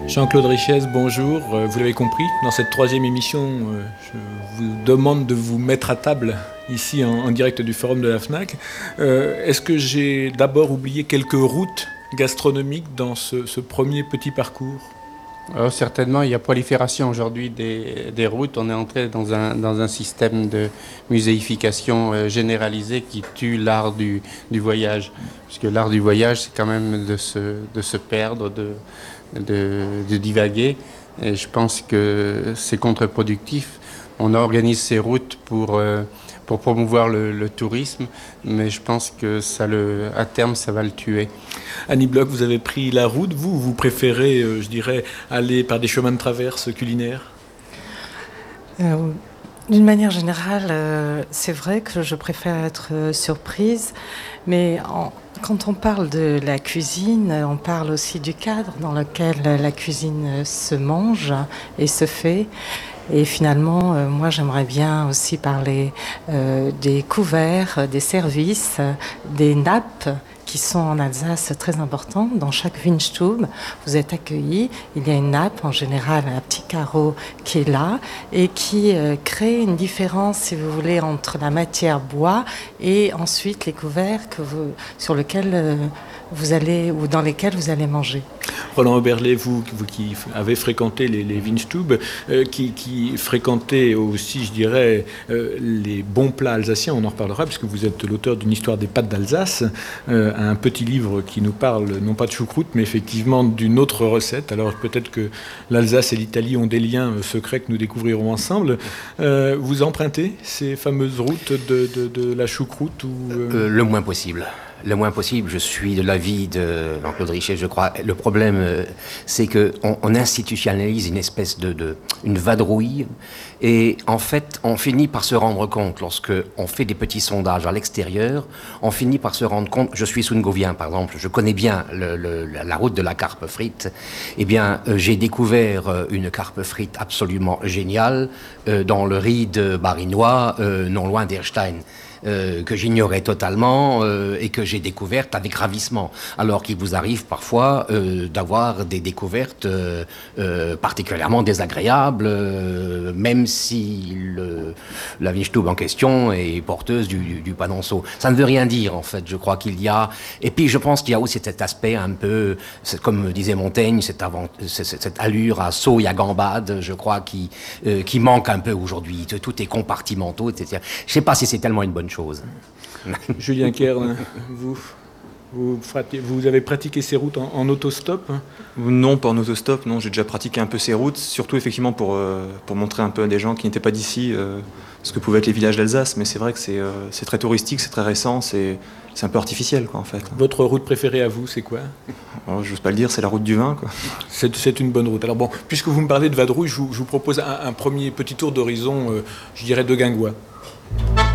Jean-Claude Richez, bonjour. Vous l'avez compris, dans cette troisième émission, je vous demande de vous mettre à table ici en direct du forum de la FNAC. Est-ce que j'ai d'abord oublié quelques routes gastronomiques dans ce premier petit parcours ? Alors, certainement, il y a prolifération aujourd'hui des routes. On est entré dans un système de muséification généralisée qui tue l'art du voyage. Puisque l'art du voyage, c'est quand même de se perdre, de divaguer. Et je pense que c'est contre-productif. On organise ces routes pour promouvoir le tourisme, mais je pense que à terme, ça va le tuer. Annie Bloch, vous avez pris la route, vous préférez, je dirais, aller par des chemins de traverse culinaires ? D'une manière générale, c'est vrai que je préfère être surprise, mais quand on parle de la cuisine, on parle aussi du cadre dans lequel la cuisine se mange et se fait. Et finalement, moi, j'aimerais bien aussi parler des couverts, des services, des nappes qui sont en Alsace très importants. Dans chaque Weinstube, vous êtes accueillis. Il y a une nappe, en général, un petit carreau qui est là et qui crée une différence, si vous voulez, entre la matière bois et ensuite les couverts sur lesquels vous allez ou dans lesquels vous allez manger. Roland Oberlé, vous qui avez fréquenté les Weinstube, qui fréquentez aussi, je dirais, les bons plats alsaciens, on en reparlera, puisque vous êtes l'auteur d'une histoire des pâtes d'Alsace, un petit livre qui nous parle, non pas de choucroute, mais effectivement d'une autre recette. Alors peut-être que l'Alsace et l'Italie ont des liens secrets que nous découvrirons ensemble. Vous empruntez ces fameuses routes de la choucroute Le moins possible. Le moins possible, je suis de l'avis de Jean-Claude Richez, je crois. Le problème, c'est qu'on institutionnalise une espèce une vadrouille. Et en fait, on finit par se rendre compte, lorsqu'on fait des petits sondages à l'extérieur, on finit par se rendre compte, je suis Sungovien par exemple, je connais bien la route de la carpe frite. Eh bien, j'ai découvert une carpe frite absolument géniale dans le Ride barinois, non loin d'Erstein. Que j'ignorais totalement et que j'ai découverte avec ravissement. Alors qu'il vous arrive parfois d'avoir des découvertes particulièrement désagréables, même si la Weinstube en question est porteuse du panonceau. Ça ne veut rien dire, en fait. Je crois qu'il y a... Et puis, je pense qu'il y a aussi cet aspect un peu, comme disait Montaigne, cette allure à saut et à gambade, je crois, qui manque un peu aujourd'hui. Tout est compartimentaux, etc. Je ne sais pas si c'est tellement une bonne chose. Julien Kern, vous avez pratiqué ces routes en autostop ? Non, pas en autostop, non, j'ai déjà pratiqué un peu ces routes, surtout effectivement pour montrer un peu à des gens qui n'étaient pas d'ici ce que pouvaient être les villages d'Alsace, mais c'est vrai que c'est très touristique, c'est très récent, c'est un peu artificiel, quoi, en fait. Votre route préférée à vous, c'est quoi ? Je n'ose pas le dire, c'est la route du vin, quoi. C'est une bonne route. Alors bon, puisque vous me parlez de vadrouille, je vous propose un premier petit tour d'horizon, je dirais de guingois.